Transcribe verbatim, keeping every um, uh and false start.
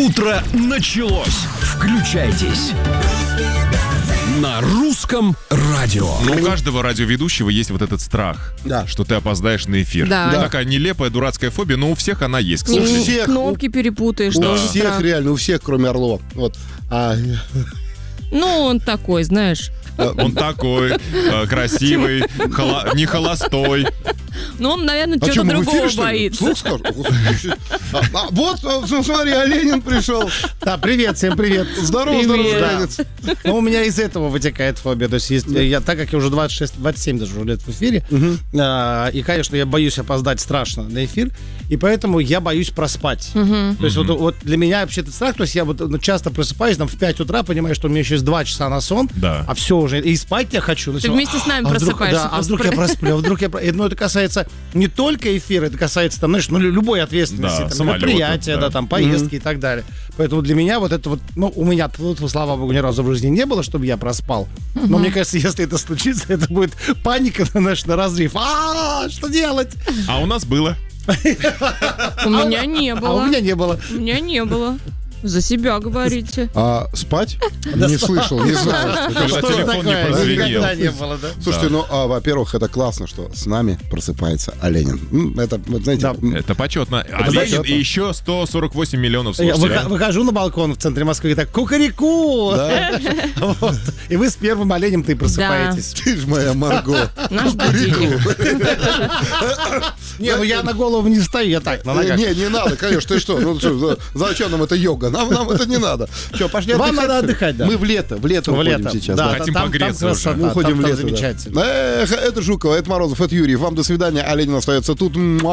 Утро началось. Включайтесь на русском радио. Но у каждого радиоведущего есть вот этот страх, Да. что ты опоздаешь на эфир. Да. Это такая нелепая дурацкая фобия, но у всех она есть, к Не сожалению. всех. кнопки перепутаешь. У да. всех, реально, у всех, кроме Орлова. Вот. А, Ну, он такой, знаешь. Он такой э, красивый, холо- не холостой. Ну, он, наверное, а чего-то что, мы в другого эфире, что ли? боится. Вслух скажу? А, а, вот, а, смотри, а Ленин пришел. Да, привет, всем привет. Здорово, здорово, Привет. Ленец. Ну, у меня из этого вытекает фобия. То есть, есть я, так как я уже двадцать шесть двадцать семь даже лет в эфире, а, и, конечно, я боюсь опоздать страшно на эфир, и поэтому я боюсь проспать. То есть, вот, вот для меня вообще это страх, то есть я вот ну, часто просыпаюсь там в пять утра, понимаю, что у меня еще есть два часа на сон, Да. а все уже, и спать я хочу. но Ты всё- вместе с нами а вдруг, просыпаешься да, а просто. вдруг я просплю, а вдруг я... про- Ну, это касается не только эфира, это касается, там, знаешь, ну, лю- любой ответственности, Да, там, самолета, мероприятия, да. да, там, поездки и так далее. Поэтому для меня вот это вот, ну, у меня, тут, слава богу, ни разу в жизни не было, чтобы я проспал. Но мне кажется, если это случится, это будет паника, знаешь, на разрыв. А, что делать? А у нас было. У меня не А у было. меня не было. У меня не было. За себя говорите. А спать? Не слышал, не знаю. Когда Что телефон не такое? прозвенел. Никогда не было, да? Слушайте, ну, а, во-первых, это классно, что с нами просыпается Оленин. М, Это, вот, знаете, Да. м, Это почетно. А Ленин почетно. и еще сто сорок восемь миллионов Я слушателей. выха- выхожу на балкон в центре Москвы и так, кукареку! Вот. И вы с первым оленем ты просыпаетесь. ты ж моя Марго. Наш будильник. Не, ну я на голову не стою, я так, на Э, ногах. Не, не надо, конечно, ты что? Ну, что, за- зачем нам это йога? Нам, нам это не надо. Что, пошли Вам отдыхать? надо отдыхать, да. Мы в лето, в лето В уходим лето. сейчас. Да, да. Хотим там, там погреться красота, уже. Мы уходим там, в там лето, да. замечательно. Эх, это Жукова, это Морозов, это Юрьев. Вам до свидания. А Ленин остается тут. Муа.